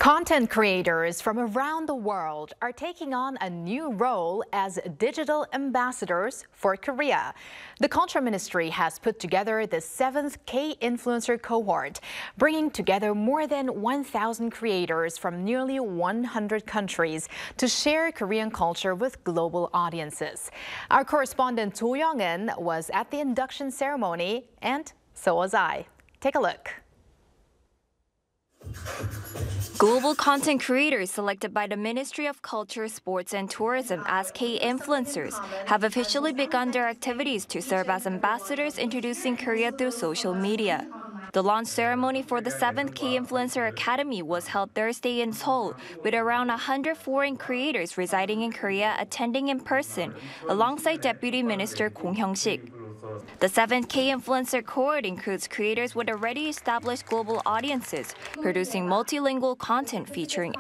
Content creators from around the world are taking on a new role as digital ambassadors for Korea. The Culture Ministry has put together the 7th K-Influencer cohort, bringing together more than 1,000 creators from nearly 100 countries to share Korean culture with global audiences. Our correspondent Jo Young-in was at the induction ceremony, and so was I. Take a look. Global content creators selected by the Ministry of Culture, Sports and Tourism as K-influencers have officially begun their activities to serve as ambassadors introducing Korea through social media. The launch ceremony for the 7th K-Influencer Academy was held Thursday in Seoul, with around 100 foreign creators residing in Korea attending in person, alongside Deputy Minister Kong Hyung-sik. The 7th K-Influencer cohort includes creators with already established global audiences, producing multilingual content featuring